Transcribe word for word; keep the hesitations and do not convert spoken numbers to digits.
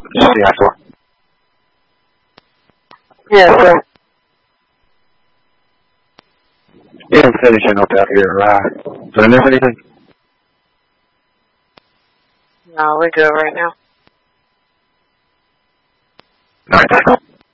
C I four. Yes, sir. Yeah, I'm finishing up out here. Uh, did I miss anything? No, we're good right now. All right, that's cool.